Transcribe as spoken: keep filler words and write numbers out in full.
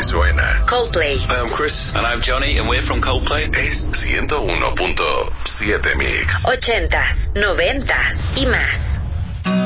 suena. Coldplay. Hi, I'm Chris. And I'm Johnny, and we're from Coldplay. Es ciento uno punto siete Mix. Ochentas, noventas y más.